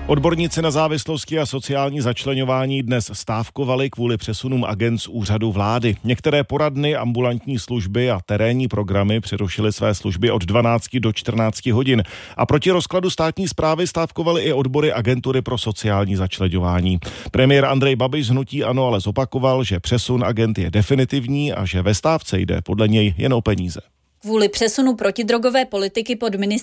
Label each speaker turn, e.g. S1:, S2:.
S1: Odborníci na závislosti a sociální začleňování dnes stávkovali kvůli přesunům agend z úřadu vlády. Některé poradny, ambulantní služby a terénní programy přerušily své služby od 12 do 14 hodin. A proti rozkladu státní správy stávkovaly i odbory agentury pro sociální začleňování. Premiér Andrej Babiš z hnutí ANO ale zopakoval, že přesun agend je definitivní a že ve stávce jde podle něj jen o peníze.
S2: Kvůli přesunu protidrogové politiky pod ministerstvem